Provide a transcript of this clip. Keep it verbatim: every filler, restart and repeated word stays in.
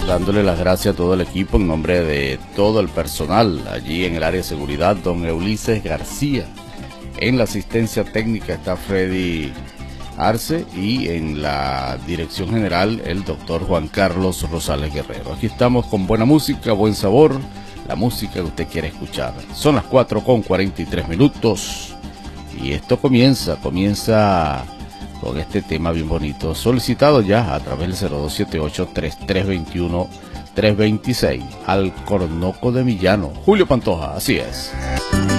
dándole las gracias a todo el equipo en nombre de todo el personal allí en el área de seguridad, don Ulises García. En la asistencia técnica está Freddy Arce y en la dirección general el doctor Juan Carlos Rosales Guerrero. Aquí estamos con buena música, buen sabor, la música que usted quiere escuchar. Son las cuatro con cuarenta y tres minutos y esto comienza, comienza con este tema bien bonito, solicitado ya a través del cero dos siete ocho, tres tres dos uno, tres dos seis, Alcornoco de Millano. Julio Pantoja, así es.